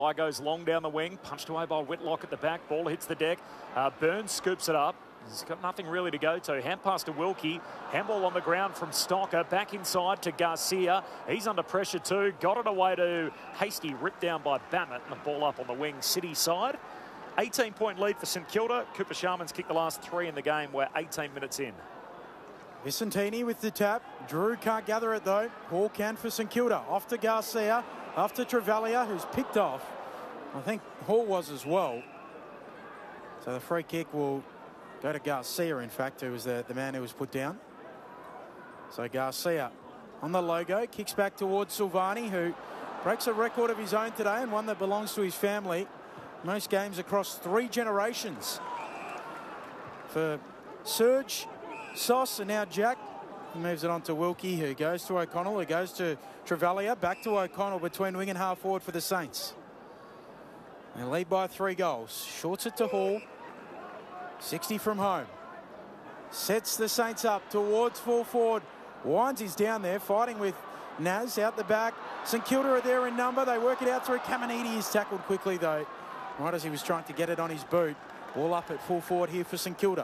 Fly goes long down the wing, punched away by Whitlock at the back. Ball hits the deck. Burns scoops it up. He's got nothing really to go to. Hand pass to Wilkie. Handball on the ground from Stocker. Back inside to Garcia. He's under pressure too. Got it away to Hasty. Ripped down by Bammett. And the ball up on the wing, City side. 18-point lead for St Kilda. Cooper Sharman's kicked the last 3 in the game. We're 18 minutes in. Vicentini with the tap. Drew can't gather it though. Hall can for St Kilda. Off to Garcia. Off to Travalia, who's picked off. I think Hall was as well. So the free kick will go to Garcia, in fact, who was the man who was put down. So Garcia on the logo, kicks back towards Silvani, who breaks a record of his own today and one that belongs to his family. Most games across 3 generations. For Serge, Sauce, and now Jack. He moves it on to Wilkie, who goes to O'Connell, who goes to Travalia, back to O'Connell between wing and half forward for the Saints. They lead by 3 goals. Shorts it to Hall. 60 from home. Sets the Saints up towards full forward. Wines is down there fighting with Naz out the back. St Kilda are there in number. They work it out through. Caminiti is tackled quickly though, right as he was trying to get it on his boot. Ball up at full forward here for St Kilda.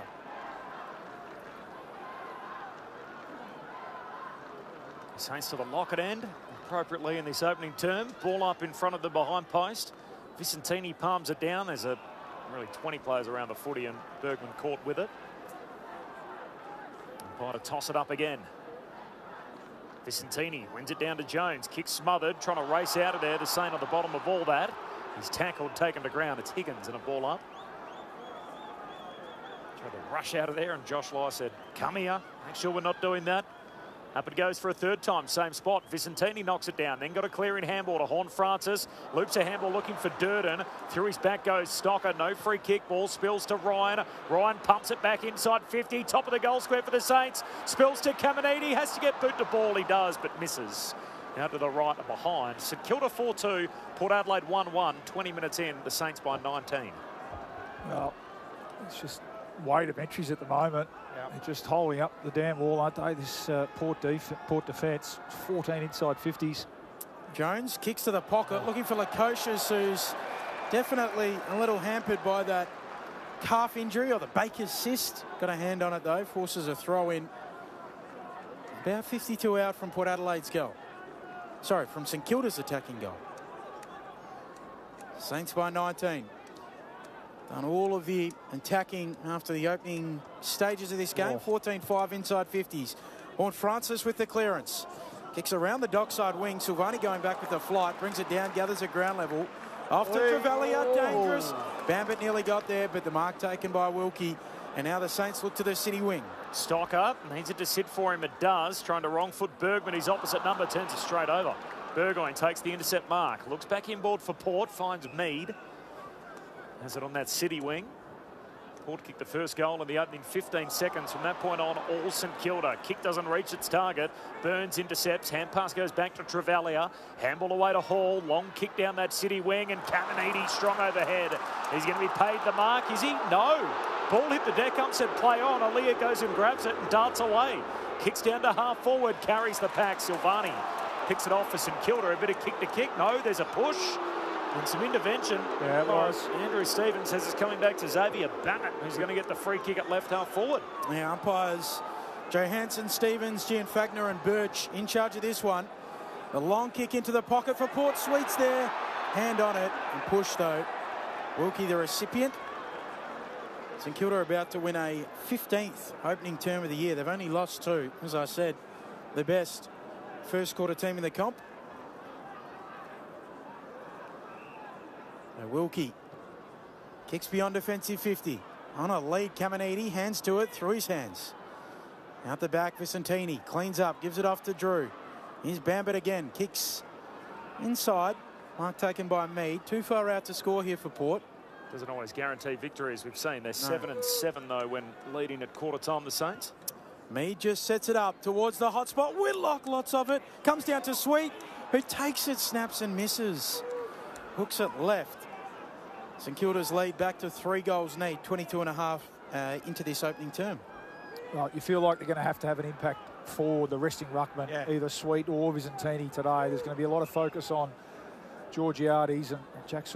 Saints to the Lockett end, appropriately in this opening term. Ball up in front of the behind post. Vicentini palms it down. There's really 20 players around the footy and Bergman caught with it. Umpire to toss it up again. Vicentini wins it down to Jones. Kick smothered, trying to race out of there. The Saint on the bottom of all that. He's tackled, taken to ground. It's Higgins and a ball up. Tried to rush out of there and Josh Lai said, come here, make sure we're not doing that. Up it goes for a 3rd time, same spot. Vicentini knocks it down, then got a clear in handball to Horne-Francis. Loops a handball looking for Durden. Through his back goes Stocker, no free kick. Ball spills to Ryan. Ryan pumps it back inside 50, top of the goal square for the Saints. Spills to Caminiti, has to get boot to ball, he does, but misses. Now to the right and behind. St Kilda 4-2, Port Adelaide 1-1, 20 minutes in, the Saints by 19. Well, it's just weight of entries at the moment. Yep. They're just holding up the damn wall, aren't they? This Port defence, 14 inside 50s. Jones kicks to the pocket, looking for Lukosius, who's definitely a little hampered by that calf injury or the Baker's cyst. Got a hand on it though, forces a throw in. About 52 out from Port Adelaide's goal. Sorry, from St Kilda's attacking goal. Saints by 19. Done all of the attacking after the opening stages of this game. 14-5 inside 50s. Horne-Francis with the clearance. Kicks around the dockside wing. Silvani going back with the flight. Brings it down, gathers at ground level. Off to Travalia, dangerous. Bambit nearly got there, but the mark taken by Wilkie. And now the Saints look to the City wing. Stocker needs it to sit for him. It does. Trying to wrong foot Bergman. His opposite number turns it straight over. Burgoyne takes the intercept mark. Looks back inboard for Port. Finds Mead. Has it on that City wing. Port kicked the first goal in the opening 15 seconds. From that point on, all St Kilda. Kick doesn't reach its target. Burns intercepts. Hand pass goes back to Travalia. Handball away to Hall. Long kick down that City wing. And Caminiti strong overhead. He's going to be paid the mark. Is he? No. Ball hit the deck. Said play on. Aaliyah goes and grabs it and darts away. Kicks down to half forward. Carries the pack. Silvani picks it off for St Kilda. A bit of kick to kick. No, there's a push. And some intervention. Yeah, it was. Andrew Stevens says it's coming back to Xavier Bammett, who's going to get the free kick at left half forward. Yeah, umpires Johansson, Stevens, Gianfagner and Birch in charge of this one. The long kick into the pocket for Port. Sweets there. Hand on it and push though. Wilkie the recipient. St Kilda are about to win a 15th opening term of the year. They've only lost 2. As I said, the best first quarter team in the comp. Wilkie kicks beyond defensive 50. On a lead, Caminiti hands to it through his hands. Out the back, Vicentini cleans up, gives it off to Drew. Here's Bambit again, kicks inside. Mark taken by Mead. Too far out to score here for Port. Doesn't always guarantee victory, as we've seen. They're 7-7 though when leading at quarter time, the Saints. Mead just sets it up towards the hot spot. Whitlock, lots of it. Comes down to Sweet, who takes it, snaps and misses. Hooks it left. St Kilda's lead back to 3 goals need, 22.5 into this opening term. Well, you feel like they're going to have an impact for the resting ruckman, either Sweet or Vicentini today. There's going to be a lot of focus on Georgiades and Jack